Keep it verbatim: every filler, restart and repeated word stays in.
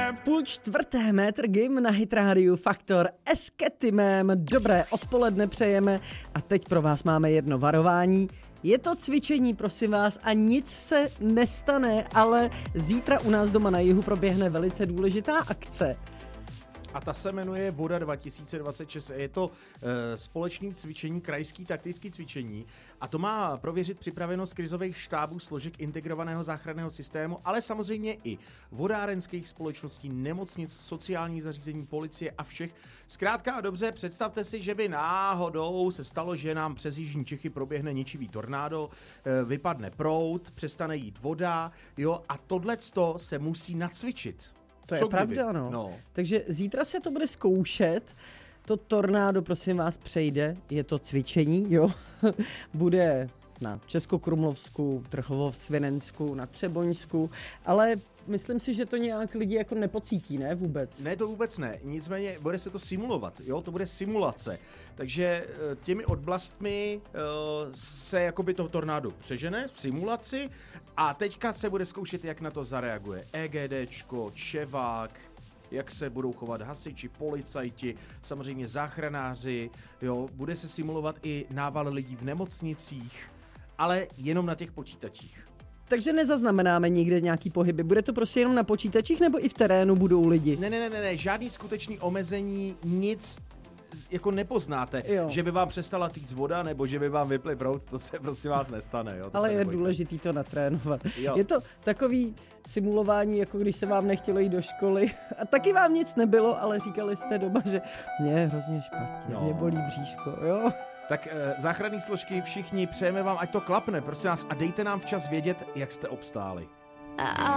Půl čtvrté Metr Game na Hit Radio Faktor s Ketymem. Dobré odpoledne přejeme a teď pro vás máme jedno varování. Je to cvičení, prosím vás, a nic se nestane, ale zítra u nás doma na jihu proběhne velice důležitá akce. A ta se jmenuje Voda dva tisíce dvacet šest. Je to e, společné cvičení, krajský taktický cvičení. A to má prověřit připravenost krizových štábů složek integrovaného záchranného systému, ale samozřejmě i vodárenských společností, nemocnic, sociálních zařízení, policie a všech. Zkrátka a dobře, představte si, že by náhodou se stalo, že nám přes jižní Čechy proběhne ničivý tornádo, e, vypadne proud, přestane jít voda, jo, a tohleto se musí nacvičit. To je Co pravda, no. no. Takže zítra se to bude zkoušet. To tornádo, prosím vás, přejde. Je to cvičení, jo. Bude na Českokrumlovsku, Trhovosvinensku, na Třeboňsku, ale myslím si, že to nějak lidi jako nepocítí, ne vůbec? Ne, to vůbec ne. Nicméně bude se to simulovat, jo, to bude simulace. Takže těmi oblastmi se jakoby to tornádo přežene v simulaci a teďka se bude zkoušet, jak na to zareaguje EGDčko, čevák, jak se budou chovat hasiči, policajti, samozřejmě záchranáři, jo, bude se simulovat i nával lidí v nemocnicích, ale jenom na těch počítačích. Takže nezaznamenáme nikde nějaký pohyby. Bude to prostě jenom na počítačích, nebo i v terénu budou lidi? Ne, ne, ne, ne, žádný skutečný omezení, nic jako nepoznáte, jo. Že by vám přestala týct voda, nebo že by vám vyply proud, to se prosím vás nestane. Jo? To ale je nebojte. důležitý to natrénovat. Jo. Je to takový simulování, jako když se vám nechtělo jít do školy a taky vám nic nebylo, ale říkali jste doma, že mě je hrozně špatně, no. Mě bolí bříško, jo. Tak e, záchranné složky všichni, přejeme vám, ať to klapne, prosím vás, a dejte nám včas vědět, jak jste obstáli.